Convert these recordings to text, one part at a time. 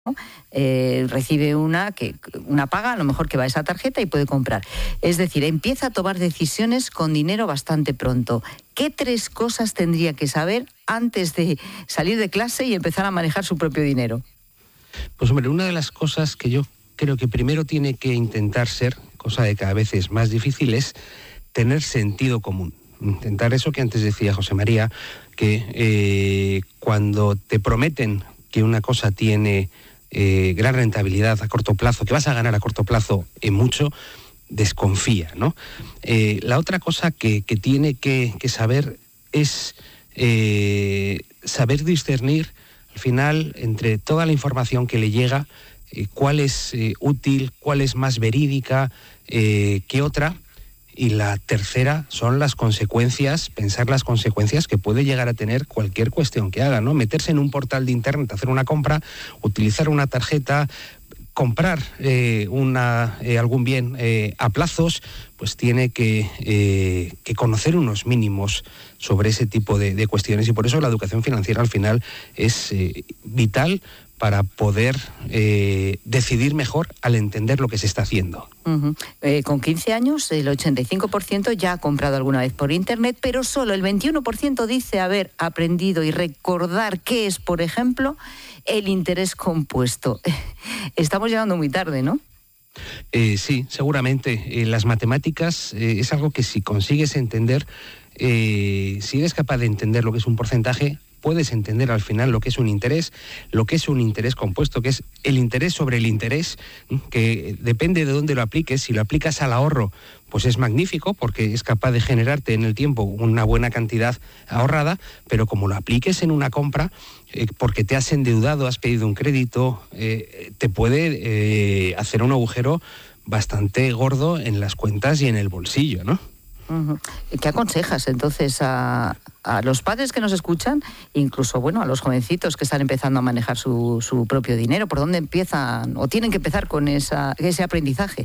recibe una paga, a lo mejor que va a esa tarjeta y puede comprar. Es decir, empieza a tomar decisiones con dinero bastante pronto. ¿Qué 3 cosas tendría que saber antes de salir de clase y empezar a manejar su propio dinero? Pues hombre, una de las cosas que yo creo que primero tiene que intentar ser, cosa de cada vez es más difícil, es tener sentido común. Intentar eso que antes decía José María, que cuando te prometen que una cosa tiene gran rentabilidad a corto plazo, que vas a ganar a corto plazo en mucho, desconfía, ¿no? La otra cosa que tiene que saber es saber discernir al final entre toda la información que le llega, cuál es útil, cuál es más verídica que otra. Y la tercera son las consecuencias, pensar las consecuencias que puede llegar a tener cualquier cuestión que haga, ¿no? Meterse en un portal de internet, hacer una compra, utilizar una tarjeta, comprar algún bien a plazos, pues tiene que conocer unos mínimos sobre ese tipo de cuestiones, y por eso la educación financiera al final es vital para poder decidir mejor al entender lo que se está haciendo. Uh-huh. Con 15 años, el 85% ya ha comprado alguna vez por internet, pero solo el 21% dice haber aprendido y recordar qué es, por ejemplo, el interés compuesto. Estamos llegando muy tarde, ¿no? Sí, seguramente. Las matemáticas es algo que si consigues entender, si eres capaz de entender lo que es un porcentaje, puedes entender al final lo que es un interés compuesto, que es el interés sobre el interés, que depende de dónde lo apliques. Si lo aplicas al ahorro, pues es magnífico, porque es capaz de generarte en el tiempo una buena cantidad ahorrada, pero como lo apliques en una compra, porque te has endeudado, has pedido un crédito, te puede hacer un agujero bastante gordo en las cuentas y en el bolsillo, ¿no? ¿Qué aconsejas entonces a los padres que nos escuchan, incluso a los jovencitos que están empezando a manejar su propio dinero? ¿Por dónde empiezan o tienen que empezar con ese aprendizaje?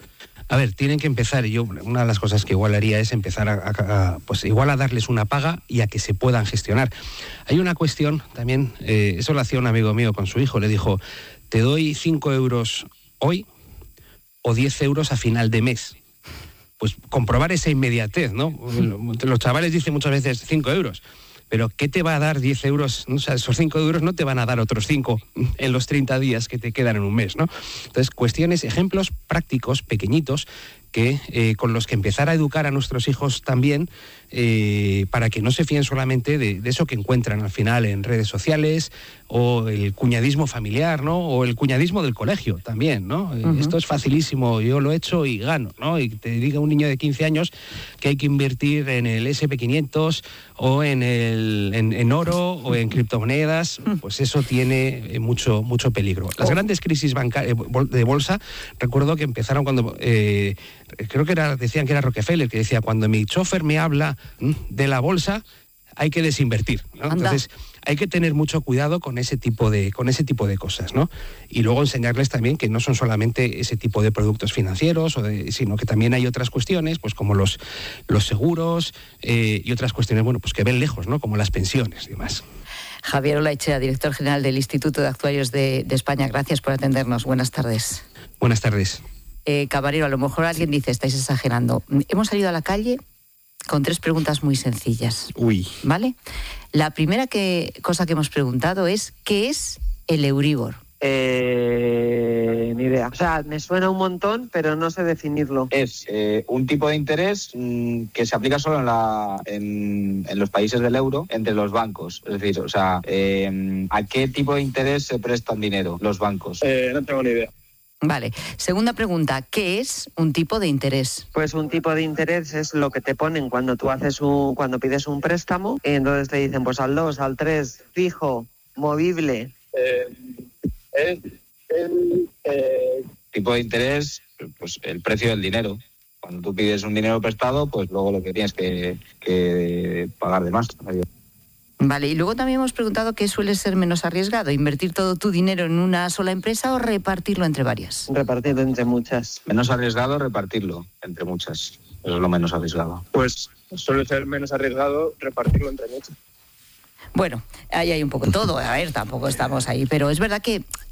A ver, tienen que empezar, y yo una de las cosas que igual haría es empezar a darles una paga y a que se puedan gestionar. Hay una cuestión también, eso lo hacía un amigo mío con su hijo, le dijo: te doy 5 euros hoy o 10 euros a final de mes. Pues comprobar esa inmediatez, ¿no? Los chavales dicen muchas veces 5 euros, pero ¿qué te va a dar 10 euros? O sea, esos 5 euros no te van a dar otros 5 en los 30 días que te quedan en un mes, ¿no? Entonces, ejemplos prácticos, pequeñitos, con los que empezar a educar a nuestros hijos también, para que no se fíen solamente de eso que encuentran al final en redes sociales, o el cuñadismo familiar, ¿no? O el cuñadismo del colegio también, ¿no? Uh-huh. Esto es facilísimo, yo lo he hecho y gano, ¿no? Y te diga un niño de 15 años que hay que invertir en el SP500 o en oro o en criptomonedas, pues eso tiene mucho peligro. Las grandes crisis de bolsa, recuerdo que empezaron cuando... creo que decían que era Rockefeller, que decía: cuando mi chofer me habla de la bolsa, hay que desinvertir, ¿no? Entonces hay que tener mucho cuidado con ese tipo de cosas, ¿no? Y luego enseñarles también que no son solamente ese tipo de productos financieros, sino que también hay otras cuestiones, pues como los seguros, y otras cuestiones, pues que ven lejos, ¿no? Como las pensiones y demás. Javier Olaechea, director general del Instituto de Actuarios de España, gracias por atendernos. Buenas tardes. Buenas tardes. Caballero, a lo mejor alguien dice: estáis exagerando. Hemos salido a la calle con 3 preguntas muy sencillas. Uy. ¿Vale? La primera cosa que hemos preguntado es: ¿qué es el Euribor? Ni idea. O sea, me suena un montón, pero no sé definirlo. Es un tipo de interés que se aplica solo en los países del euro, entre los bancos. Es decir, o sea, ¿a qué tipo de interés se prestan dinero los bancos? No tengo ni idea. Vale. Segunda pregunta: ¿qué es un tipo de interés? Pues un tipo de interés es lo que te ponen cuando cuando pides un préstamo, y entonces te dicen pues al 2, al 3, fijo, movible. Tipo de interés, pues el precio del dinero. Cuando tú pides un dinero prestado, pues luego lo que tienes que pagar de más. Vale, y luego también hemos preguntado qué suele ser menos arriesgado: invertir todo tu dinero en una sola empresa o repartirlo entre varias. Repartirlo entre muchas. Menos arriesgado, repartirlo entre muchas. Eso es lo menos arriesgado. Pues suele ser menos arriesgado repartirlo entre muchas. Bueno, ahí hay un poco todo. A ver, tampoco estamos ahí, pero es verdad que